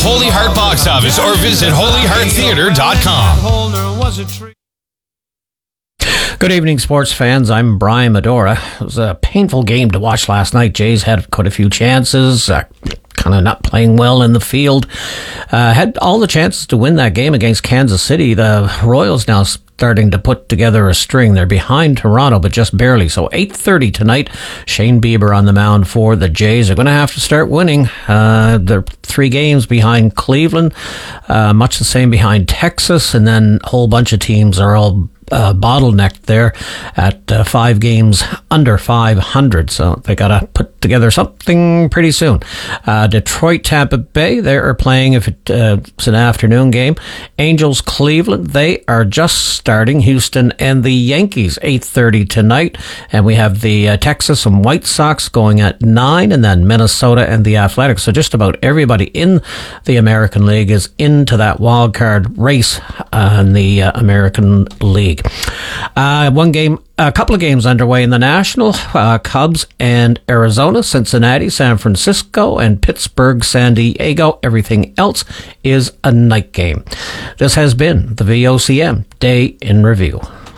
Holy Heart box office or visit holyhearttheater.com. Good evening, sports fans. I'm Brian Medora. It was a painful game to watch last night. Jays had quite a few chances, kind of not playing well in the field. Had all the chances to win that game against Kansas City. The Royals now starting to put together a string. They're behind Toronto, but just barely. So 8:30 tonight, Shane Bieber on the mound for the Jays. They're going to have to start winning. They're 3 games behind Cleveland, much the same behind Texas, and then a whole bunch of teams are all bottlenecked there at 5 games under 500. So they got to put together something pretty soon. Detroit, Tampa Bay, they are playing, if it's an afternoon game. Angels, Cleveland, they are just starting. Houston and the Yankees, 8:30 tonight. And we have the Texas and White Sox going at 9, and then Minnesota and the Athletics. So just about everybody in the American League is into that wild card race in the American League. A couple of games underway in the National. Cubs and Arizona, Cincinnati, San Francisco, and Pittsburgh, San Diego. Everything else is a night game. This has been the VOCM Day in Review.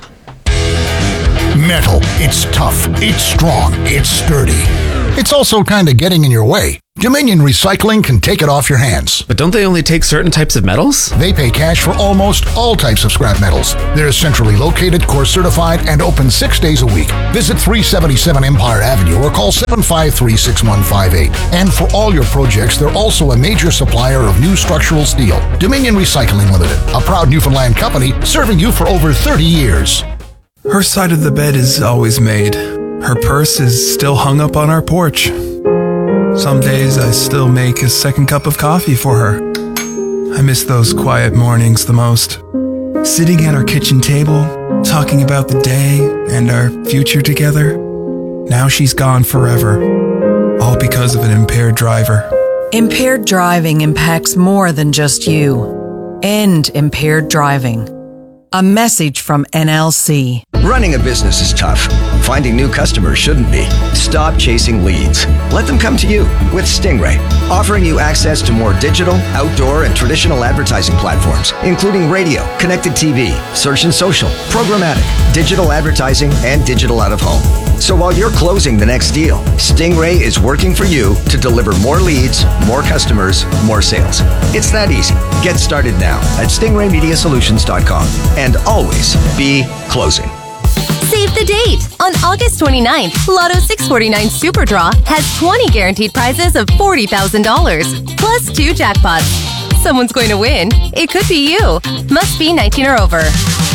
Metal. It's tough. It's strong. It's sturdy. It's also kind of getting in your way. Dominion Recycling can take it off your hands. But don't they only take certain types of metals? They pay cash for almost all types of scrap metals. They're centrally located, course certified, and open 6 days a week. Visit 377 Empire Avenue or call 753-6158. And for all your projects, they're also a major supplier of new structural steel. Dominion Recycling Limited, a proud Newfoundland company serving you for over 30 years. Her side of the bed is always made. Her purse is still hung up on our porch. Some days I still make a second cup of coffee for her. I miss those quiet mornings the most. Sitting at our kitchen table, talking about the day and our future together. Now she's gone forever, all because of an impaired driver. Impaired driving impacts more than just you. End impaired driving. A message from NLC. Running a business is tough. Finding new customers shouldn't be. Stop chasing leads. Let them come to you with Stingray, offering you access to more digital, outdoor, and traditional advertising platforms, including radio, connected TV, search and social, programmatic, digital advertising, and digital out-of-home. So while you're closing the next deal, Stingray is working for you to deliver more leads, more customers, more sales. It's that easy. Get started now at stingraymediasolutions.com and always be closing. Save the date! On August 29th, Lotto 649 Super Draw has 20 guaranteed prizes of $40,000, plus 2 jackpots. Someone's going to win. It could be you. Must be 19 or over.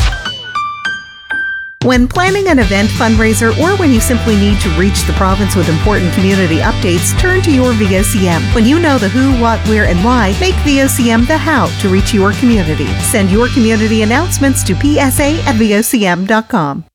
When planning an event, fundraiser, or when you simply need to reach the province with important community updates, turn to your VOCM. When you know the who, what, where, and why, make VOCM the how to reach your community. Send your community announcements to psa@vocm.com.